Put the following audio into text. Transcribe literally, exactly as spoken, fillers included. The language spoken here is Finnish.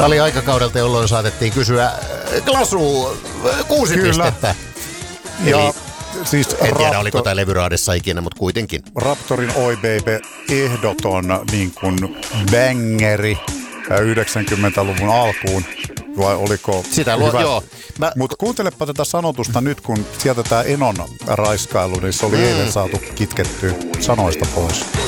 Tämä oli aikakaudelta, jolloin saatettiin kysyä Glasu kuusi Kyllä. pistettä. Ja Eli siis en Raptor, tiedä, oliko tämä levyraadissa ikinä, mutta kuitenkin. Raptorin Oi Baby ehdoton niin kuin bangeri yhdeksänkymmentäluvun alkuun. Vai oliko Sitä luo, hyvä? joo. Mä... Mutta kuuntelepa tätä sanotusta nyt, kun sieltä tämä Enon raiskailu, niin se oli mm. eilen saatu kitkettyä sanoista pois.